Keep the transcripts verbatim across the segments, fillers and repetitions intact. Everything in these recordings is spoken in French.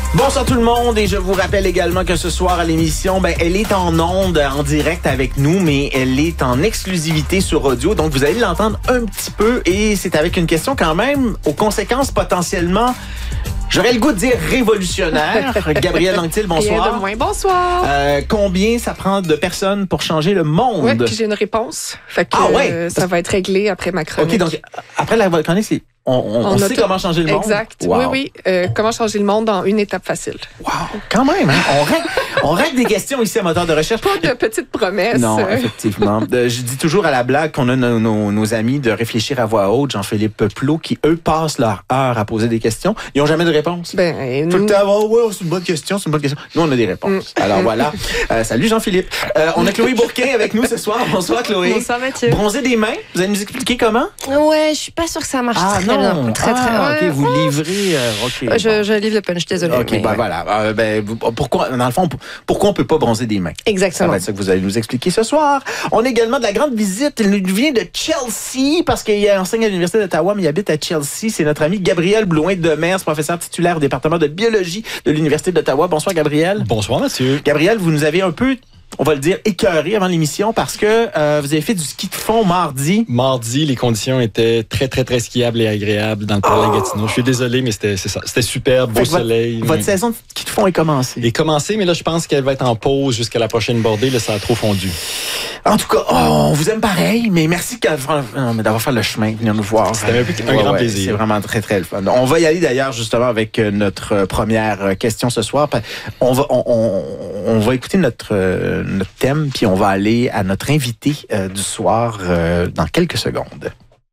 Bonsoir tout le monde et je vous rappelle également que ce soir à l'émission, ben elle est en onde, en direct avec nous, mais elle est en exclusivité sur audio, donc vous allez l'entendre un petit peu et c'est avec une question quand même aux conséquences potentiellement, j'aurais le goût de dire révolutionnaire. Gabrielle Anctil, bonsoir. Rien de moins. Bonsoir. Euh, combien ça prend de personnes pour changer le monde? Oui, puis j'ai une réponse. Fait que ah, ouais. euh, ça va être réglé après ma chronique. OK, donc après la chronique, c'est On, on, on, on sait tout... comment changer le monde. Exact. Wow. Oui, oui. Euh, comment changer le monde en une étape facile. Wow. Quand même, hein? On règle, on règle des questions ici à Moteur de recherche. Pas de petites promesses. Non, effectivement. Euh, je dis toujours à la blague qu'on a nos, nos, nos amis de réfléchir à voix haute, Jean-Philippe Plot, qui, eux, passent leur heure à poser des questions. Ils n'ont jamais de réponse. Ben, tout le temps, oh, ouais, c'est une bonne question, c'est une bonne question. Nous, on a des réponses. Mm. Alors voilà. Euh, salut Jean-Philippe. Euh, on a Chloé Bourquin avec nous ce soir. Bonsoir Chloé. Bonsoir Mathieu. Bronzer des mains. Vous allez nous expliquer comment? Ouais, je suis pas sûre que ça marche ah, très non. bien. Très, très Ah, OK, vous livrez... Euh, okay, je, bon. je livre le punch, désolé. OK, ben ouais. voilà. Euh, ben, pourquoi, dans le fond, pourquoi on peut pas bronzer des mains? Exactement. Ça va être ça que vous allez nous expliquer ce soir. On a également de la grande visite. Il nous vient de Chelsea, parce qu'il enseigne à l'Université d'Ottawa, mais il habite à Chelsea. C'est notre ami Gabriel Blouin-Demers, professeur titulaire au département de biologie de l'Université d'Ottawa. Bonsoir, Gabriel. Bonsoir, Mathieu. Gabriel, vous nous avez un peu... on va le dire, écœuré avant l'émission parce que euh, vous avez fait du ski de fond mardi. Mardi, les conditions étaient très, très, très skiables et agréables dans le port oh! de la Gatineau. Je suis désolé, mais c'était, c'est ça. C'était super, beau soleil. Votre, votre saison de ski de fond est commencée. Est commencée, mais là, je pense qu'elle va être en pause jusqu'à la prochaine bordée. Là, ça a trop fondu. En tout cas, oh, on vous aime pareil, mais merci d'avoir fait le chemin, venir nous voir. C'était un, peu, un ouais, grand ouais, plaisir. C'est vraiment très, très le fun. On va y aller d'ailleurs justement avec notre première question ce soir. On va, on, on, on va écouter notre, notre thème, puis on va aller à notre invité euh, du soir euh, dans quelques secondes.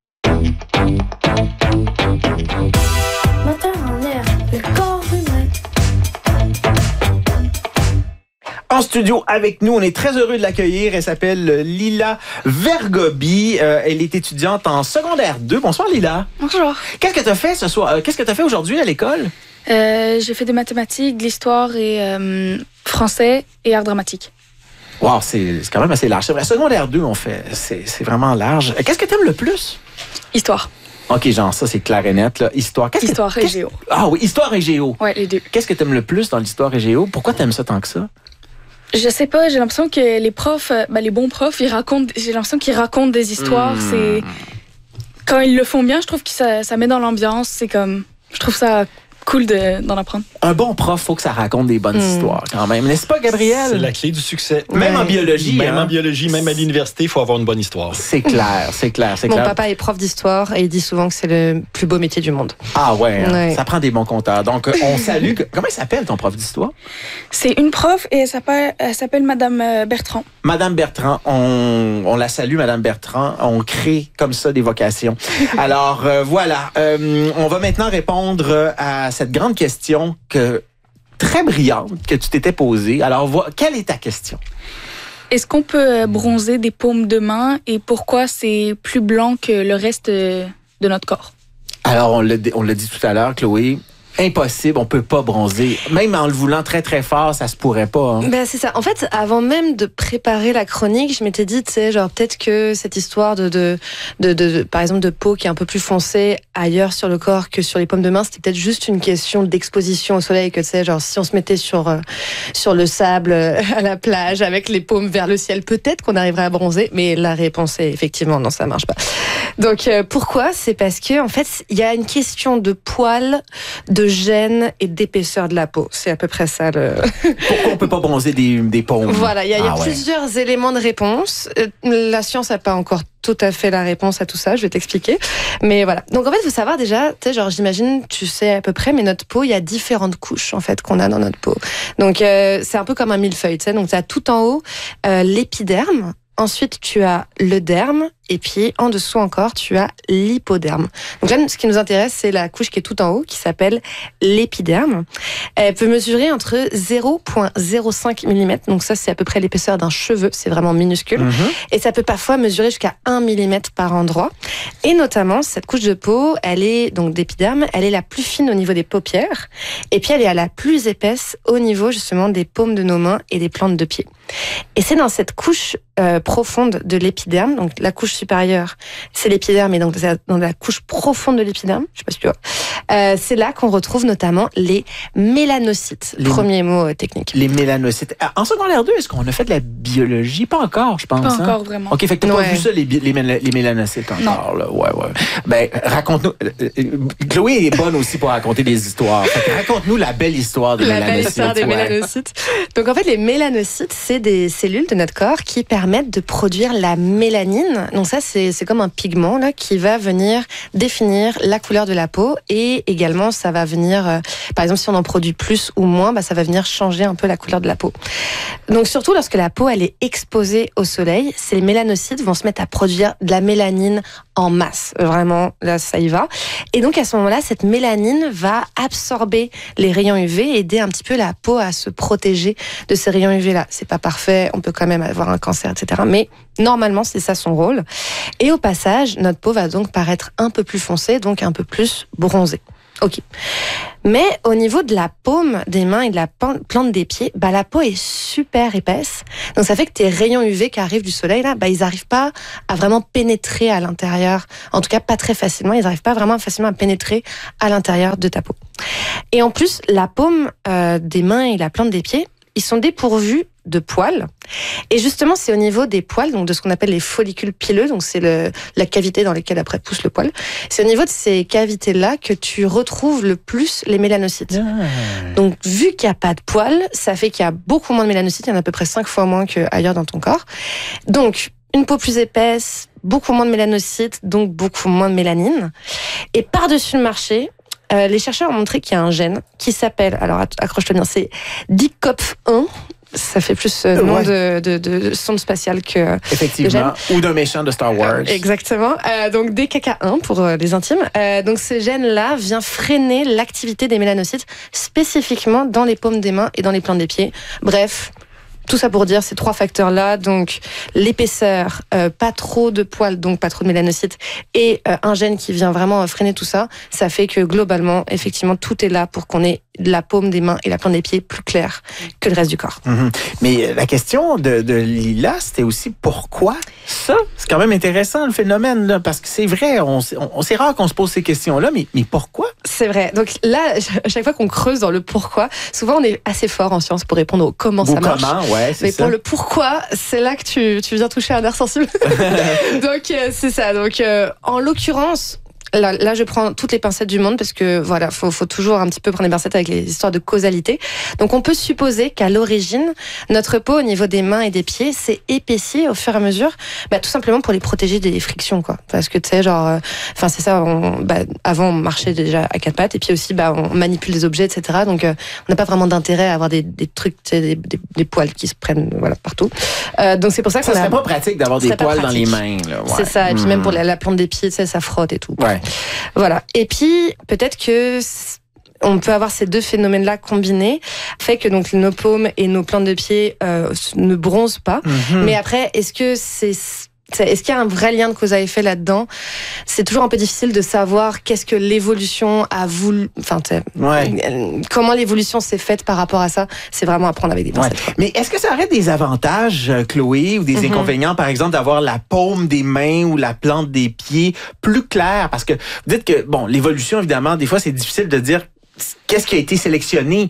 Moteur en l'air, le corps humain. En studio avec nous, on est très heureux de l'accueillir. Elle s'appelle Lila Vergobi. Euh, elle est étudiante en secondaire deux. Bonsoir Lila. Bonjour. Qu'est-ce que tu as fait ce soir? Qu'est-ce que tu as fait aujourd'hui à l'école? Euh, j'ai fait des mathématiques, de l'histoire et euh, français et art dramatique. Wow, c'est, c'est quand même assez large. C'est vrai, secondaire deux, on fait, c'est, c'est vraiment large. Qu'est-ce que tu aimes le plus? Histoire. OK, genre, ça, c'est clair et net, là. Histoire. Qu'est-ce histoire que, et géo. Ah oui, histoire et géo. Ouais, les deux. Qu'est-ce que tu aimes le plus dans l'histoire et géo? Pourquoi tu aimes ça tant que ça? Je sais pas, j'ai l'impression que les profs, ben, les bons profs, ils racontent, j'ai l'impression qu'ils racontent des histoires. Mmh. C'est, quand ils le font bien, je trouve que ça, ça met dans l'ambiance. C'est comme, je trouve ça cool de, d'en apprendre. Un bon prof, faut que ça raconte des bonnes mmh. histoires quand même. N'est-ce pas, Gabriel? C'est la clé du succès. Même ouais. en biologie. Même hein? en biologie, même à l'université, il faut avoir une bonne histoire. C'est clair, c'est clair, c'est Mon clair. Mon papa est prof d'histoire et il dit souvent que c'est le plus beau métier du monde. Ah ouais, hein? ouais. Ça prend des bons compteurs. Donc, on salue... Comment elle s'appelle, ton prof d'histoire? C'est une prof et elle s'appelle, elle s'appelle Madame Bertrand. Madame Bertrand, on, on la salue, Madame Bertrand. On crée comme ça des vocations. Alors, euh, voilà. Euh, on va maintenant répondre à cette grande question que, très brillante que tu t'étais posée. Alors, vo- quelle est ta question? Est-ce qu'on peut bronzer des paumes de main et pourquoi c'est plus blanc que le reste de notre corps? Alors, on l'a, on l'a dit tout à l'heure, Chloé. Impossible, on peut pas bronzer. Même en le voulant très, très fort, ça se pourrait pas. Hein? Ben, c'est ça. En fait, avant même de préparer la chronique, je m'étais dit, tu sais, genre, peut-être que cette histoire de, de, de, de, de, par exemple, de peau qui est un peu plus foncée ailleurs sur le corps que sur les paumes de main, c'était peut-être juste une question d'exposition au soleil, que tu sais, genre, si on se mettait sur, euh, sur le sable euh, à la plage avec les paumes vers le ciel, peut-être qu'on arriverait à bronzer. Mais la réponse est effectivement, non, ça marche pas. Donc, euh, pourquoi? C'est parce que, en fait, il y a une question de poils, de gène et d'épaisseur de la peau. C'est à peu près ça le... Pourquoi on peut pas bronzer des, des paumes? Voilà, il y a, ah, y a ouais. plusieurs éléments de réponse. Euh, la science n'a pas encore tout à fait la réponse à tout ça, je vais t'expliquer. Mais voilà. Donc en fait, il faut savoir déjà, tu sais, genre j'imagine, tu sais à peu près, mais notre peau, il y a différentes couches en fait qu'on a dans notre peau. Donc euh, c'est un peu comme un millefeuille, tu sais. Donc tu as tout en haut euh, l'épiderme. Ensuite, tu as le derme, et puis en dessous encore, tu as l'hypoderme. Donc là, ce qui nous intéresse, c'est la couche qui est tout en haut, qui s'appelle l'épiderme. Elle peut mesurer entre zéro virgule zéro cinq millimètres, donc ça, c'est à peu près l'épaisseur d'un cheveu, c'est vraiment minuscule. Mm-hmm. Et ça peut parfois mesurer jusqu'à un millimètre par endroit. Et notamment, cette couche de peau, elle est donc d'épiderme, elle est la plus fine au niveau des paupières, et puis elle est à la plus épaisse au niveau justement des paumes de nos mains et des plantes de pied. Et c'est dans cette couche euh, profonde de l'épiderme, donc la couche supérieure, c'est l'épiderme, et donc dans la couche profonde de l'épiderme, je sais pas si tu vois, euh, c'est là qu'on retrouve notamment les mélanocytes. Les, Premier mot euh, technique. Les mélanocytes. En secondaire deux, est-ce qu'on a fait de la biologie? Pas encore, je pense. Pas hein? encore, vraiment. OK, fait que t'as ouais. pas vu ça, les, les, les mélanocytes encore. Là. Ouais, ouais. Ben, raconte-nous. Chloé est bonne aussi pour raconter des histoires. Fait que raconte-nous la belle histoire des la mélanocytes. belle histoire des ouais. mélanocytes. Donc en fait, les mélanocytes, c'est des cellules de notre corps qui permettent de produire la mélanine. Donc ça, c'est, c'est comme un pigment là, qui va venir définir la couleur de la peau, et également ça va venir, euh, par exemple si on en produit plus ou moins, bah, ça va venir changer un peu la couleur de la peau. Donc surtout lorsque la peau elle est exposée au soleil, ces mélanocytes vont se mettre à produire de la mélanine en masse. Vraiment, là ça y va. Et donc à ce moment-là, cette mélanine va absorber les rayons U V et aider un petit peu la peau à se protéger de ces rayons U V-là. C'est pas parfait, on peut quand même avoir un cancer, et cetera. Mais normalement, c'est ça son rôle. Et au passage, notre peau va donc paraître un peu plus foncée, donc un peu plus bronzée. Ok. Mais au niveau de la paume des mains et de la plante des pieds, bah la peau est super épaisse. Donc ça fait que tes rayons U V qui arrivent du soleil là, bah ils n'arrivent pas à vraiment pénétrer à l'intérieur. En tout cas, pas très facilement. Ils n'arrivent pas vraiment facilement à pénétrer à l'intérieur de ta peau. Et en plus, la paume euh, des mains et la plante des pieds, ils sont dépourvus de poils. Et justement, c'est au niveau des poils, donc de ce qu'on appelle les follicules pileux, donc c'est le, la cavité dans laquelle après pousse le poil. C'est au niveau de ces cavités-là que tu retrouves le plus les mélanocytes. Ah. Donc, vu qu'il n'y a pas de poils, ça fait qu'il y a beaucoup moins de mélanocytes, il y en a à peu près cinq fois moins qu'ailleurs dans ton corps. Donc, une peau plus épaisse, beaucoup moins de mélanocytes, donc beaucoup moins de mélanine. Et par-dessus le marché, euh, les chercheurs ont montré qu'il y a un gène qui s'appelle, alors accroche-toi bien, c'est D C O P un. Ça fait plus euh, nom ouais. de, de, de, de sonde spatiale que effectivement, ou d'un méchant de Star Wars. Euh, exactement. Euh, donc D K K un pour euh, les intimes. Euh, donc ce gène-là vient freiner l'activité des mélanocytes spécifiquement dans les paumes des mains et dans les plantes des pieds. Bref. Tout ça pour dire ces trois facteurs-là, donc l'épaisseur, euh, pas trop de poils, donc pas trop de mélanocytes, et euh, un gène qui vient vraiment freiner tout ça, ça fait que globalement, effectivement, tout est là pour qu'on ait la paume des mains et la plante des pieds plus claire que le reste du corps. Mm-hmm. Mais la question de, de Lila, c'était aussi pourquoi ça? C'est quand même intéressant le phénomène, là, parce que c'est vrai, on, on, on c'est rare qu'on se pose ces questions-là, mais, mais pourquoi? C'est vrai. Donc là, à chaque fois qu'on creuse dans le pourquoi, souvent on est assez fort en sciences pour répondre au comment Ou ça marche. Comment, ouais, c'est mais ça. pour le pourquoi, c'est là que tu, tu viens toucher un nerf sensible. Donc euh, c'est ça. Donc euh, en l'occurrence, Là, là, je prends toutes les pincettes du monde parce que voilà, faut, faut toujours un petit peu prendre les pincettes avec les histoires de causalité. Donc, on peut supposer qu'à l'origine, notre peau au niveau des mains et des pieds s'est épaissie au fur et à mesure, bah, tout simplement pour les protéger des frictions, quoi. Parce que tu sais, genre, enfin euh, c'est ça. On, bah, avant, on marchait déjà à quatre pattes et puis aussi, bah, on manipule des objets, et cetera. Donc, euh, on n'a pas vraiment d'intérêt à avoir des, des trucs, tu sais, des, des, des poils qui se prennent, voilà, partout. Euh, donc, c'est pour ça que ça ça serait a... pas pratique d'avoir des poils dans les mains. Là. Ouais. C'est ça. Et puis mmh. même pour la, la plante des pieds, tu sais, ça frotte et tout. Ouais. Voilà. Et puis, peut-être que on peut avoir ces deux phénomènes-là combinés, fait que donc nos paumes et nos plantes de pied euh, ne bronzent pas. Mm-hmm. Mais après, est-ce que c'est Est-ce qu'il y a un vrai lien de cause à effet là-dedans? C'est toujours un peu difficile de savoir qu'est-ce que l'évolution a voulu. Enfin, ouais. Comment l'évolution s'est faite par rapport à ça. C'est vraiment à prendre avec des pincettes. Ouais. Mais est-ce que ça aurait des avantages, Chloé, ou des mm-hmm. inconvénients, par exemple, d'avoir la paume des mains ou la plante des pieds plus claire? Parce que vous dites que, bon, l'évolution, évidemment, des fois, c'est difficile de dire qu'est-ce qui a été sélectionné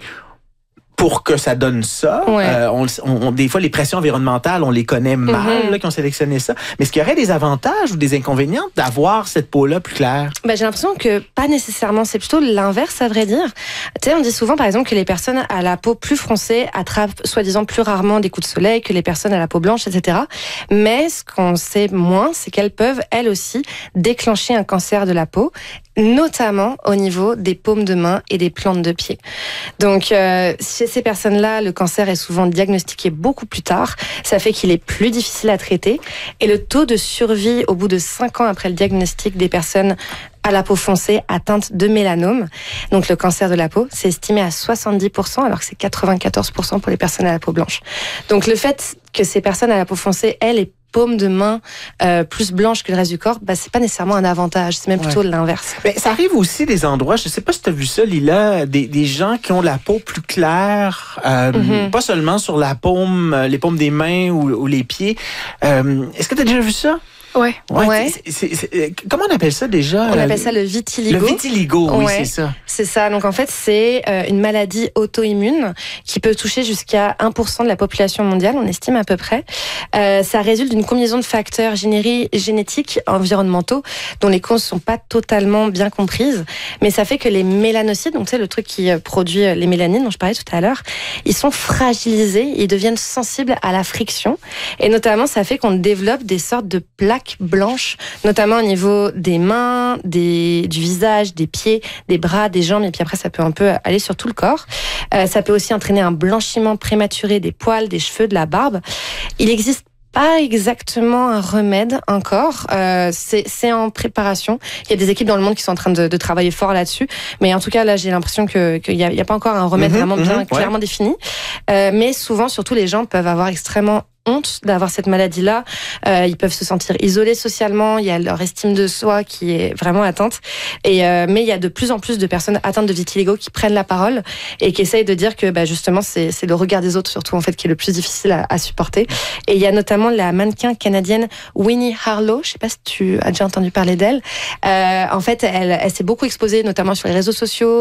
pour que ça donne ça. Ouais. Euh, on, on, des fois, les pressions environnementales, on les connaît mal, mm-hmm. là, qui ont sélectionné ça. Mais est-ce qu'il y aurait des avantages ou des inconvénients d'avoir cette peau-là plus claire? Ben, j'ai l'impression que pas nécessairement. C'est plutôt l'inverse, à vrai dire. Tu sais, on dit souvent, par exemple, que les personnes à la peau plus foncée attrapent, soi-disant, plus rarement des coups de soleil que les personnes à la peau blanche, et cetera. Mais ce qu'on sait moins, c'est qu'elles peuvent, elles aussi, déclencher un cancer de la peau, notamment au niveau des paumes de main et des plantes de pied. Donc, euh, chez ces personnes-là, le cancer est souvent diagnostiqué beaucoup plus tard. Ça fait qu'il est plus difficile à traiter. Et le taux de survie au bout de cinq ans après le diagnostic des personnes à la peau foncée atteinte de mélanome, donc le cancer de la peau, c'est estimé à soixante-dix pour cent, alors que c'est quatre-vingt-quatorze pour cent pour les personnes à la peau blanche. Donc le fait que ces personnes à la peau foncée aient les paumes de main euh, plus blanches que le reste du corps, bah, c'est pas nécessairement un avantage, c'est même plutôt ouais. l'inverse. Mais ça arrive aussi des endroits, je sais pas si tu as vu ça, Lila, des, des gens qui ont la peau plus claire, euh, mm-hmm. pas seulement sur la paume, les paumes des mains ou, ou les pieds. Euh, est-ce que tu as déjà vu ça? Ouais. Ouais. Ouais. c'est- c'est- c'est- comment on appelle ça déjà? On appelle ça le vitiligo. Le vitiligo, oui, Ouais. c'est ça. C'est ça. Donc en fait, c'est euh, une maladie auto-immune qui peut toucher jusqu'à un pour cent de la population mondiale, on estime à peu près. Euh, ça résulte d'une combinaison de facteurs généri- génétiques, environnementaux, dont les causes sont pas totalement bien comprises. Mais ça fait que les mélanocytes, donc tu sais, le truc qui euh, produit euh, les mélanines dont je parlais tout à l'heure, ils sont fragilisés, ils deviennent sensibles à la friction. Et notamment, ça fait qu'on développe des sortes de plaques blanches, notamment au niveau des mains, des, du visage, des pieds, des bras, des jambes, et puis après ça peut un peu aller sur tout le corps. Euh, ça peut aussi entraîner un blanchiment prématuré des poils, des cheveux, de la barbe. Il existe pas exactement un remède encore, euh, c'est, c'est en préparation. Il y a des équipes dans le monde qui sont en train de, de travailler fort là-dessus, mais en tout cas là j'ai l'impression que qu'il y a, il y a pas encore un remède Mhm, vraiment bien mhm, clairement ouais. défini. Euh, mais souvent, surtout les gens peuvent avoir extrêmement honte d'avoir cette maladie-là. Euh, ils peuvent se sentir isolés socialement. Il y a leur estime de soi qui est vraiment atteinte. Et euh, mais il y a de plus en plus de personnes atteintes de vitiligo qui prennent la parole et qui essayent de dire que bah, justement c'est, c'est le regard des autres surtout en fait qui est le plus difficile à, à supporter. Et il y a notamment la mannequin canadienne Winnie Harlow. Je sais pas si tu as déjà entendu parler d'elle. Euh, en fait, elle, elle s'est beaucoup exposée notamment sur les réseaux sociaux.